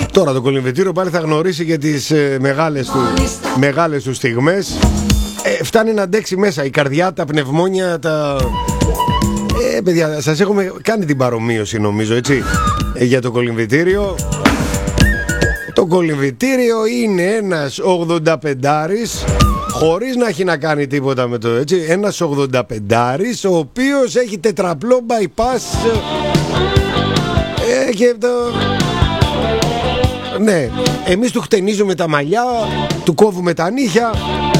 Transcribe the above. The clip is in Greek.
Τώρα το κολυμβητήριο πάλι θα γνωρίσει και τις μεγάλες του στιγμές. Φτάνει να αντέξει μέσα η καρδιά, τα πνευμόνια, παιδιά, σας έχουμε κάνει την παρομοίωση νομίζω, έτσι, για το κολυμβητήριο. Το κολυμβητήριο είναι ένας 85άρης, χωρίς να έχει να κάνει τίποτα με το, έτσι, ένας 85άρης ο οποίος έχει τετραπλό bypass και το... Ναι, εμείς του χτενίζουμε τα μαλλιά, του κόβουμε τα νύχια.